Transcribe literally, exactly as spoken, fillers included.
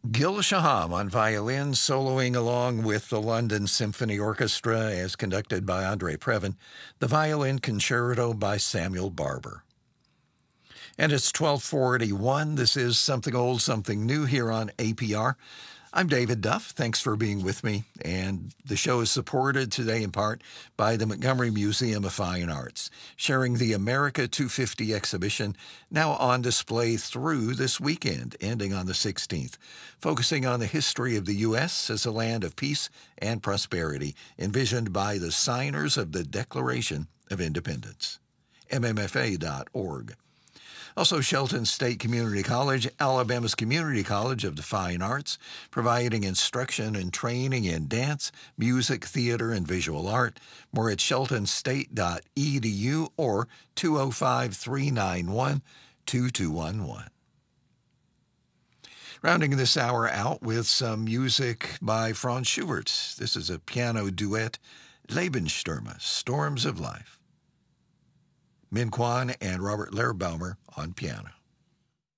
Gil Shaham on violin, soloing along with the London Symphony Orchestra as conducted by Andre Previn, the Violin Concerto by Samuel Barber. And it's twelve forty-one. This is Something Old, Something New here on A P R. I'm David Duff. Thanks for being with me. And the show is supported today in part by the Montgomery Museum of Fine Arts, sharing the America two fifty exhibition now on display through this weekend, ending on the sixteenth, focusing on the history of the U S as a land of peace and prosperity, envisioned by the signers of the Declaration of Independence. M M F A dot org. Also, Shelton State Community College, Alabama's Community College of the Fine Arts, providing instruction and training in dance, music, theater, and visual art. More at shelton state dot e d u or two oh five, three nine one, two two one one. Rounding this hour out with some music by Franz Schubert. This is a piano duet, Lebensstürme, Storms of Life. Min Kwan and Robert Lehrbaumer on piano.